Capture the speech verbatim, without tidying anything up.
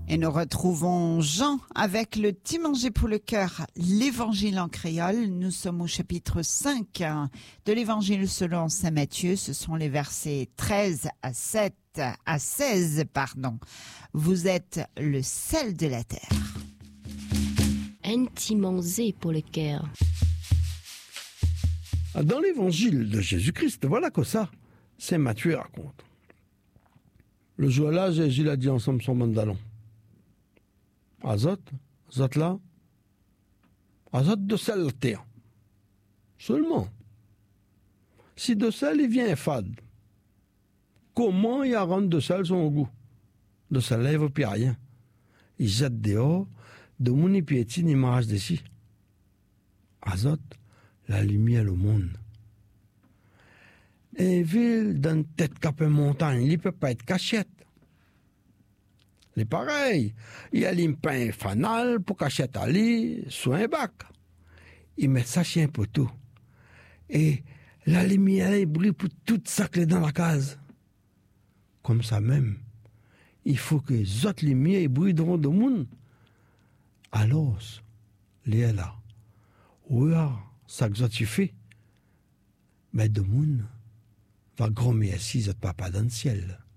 Et nous retrouvons Jean avec le petit manger pour le cœur, l'évangile en créole. Nous sommes au chapitre cinq de l'évangile selon saint Matthieu. Ce sont les versets treize à sept, à seize, pardon. Vous êtes le sel de la terre. Un petit manger pour le cœur. Dans l'évangile de Jésus-Christ, voilà que ça, saint Matthieu raconte. Le jour-là, Jésus l'a dit ensemble son mandalon. Azot, azot là, azot de sel la terre. Seulement, si de sel il vient fade, comment il y a rendre de sel son goût? De sel là, il vaut plus rien. Il jette dehors, de mon piétine, il marche d'ici. Azot, la lumière au monde. Et ville d'une tête capée montagne, il peut pas être cachette. C'est pareil. Il y a un fanal pour cacher à lit sous un bac. Il met ça chez un poteau. Et la lumière brille pour toute sa clé dans la case. Comme ça même, il faut que les autres lumières brillent devant le monde. Alors, les est là. Oui, ça que tu fais. Mais le monde va grommer assis à papa dans le ciel.